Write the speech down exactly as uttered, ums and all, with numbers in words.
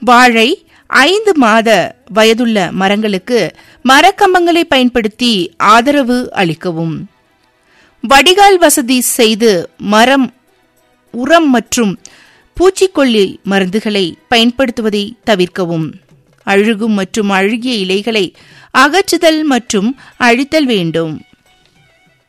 வாழை ஐந்து மாத வயதுள்ள மரங்களுக்கு மரக்கம்பங்களை பயன்படுத்தி ஆதரவு அளிக்கவும். வடிகால் வசதி செய்து மரம் உரம் மற்றும் பூச்சிக்கொல்லி மருந்துகளை பயன்படுத்துவதை தவிர்க்கவும். அழுகும் மற்றும் அழுகிய இலைகளை அகற்றுதல் மற்றும் அழித்தல் வேண்டும்.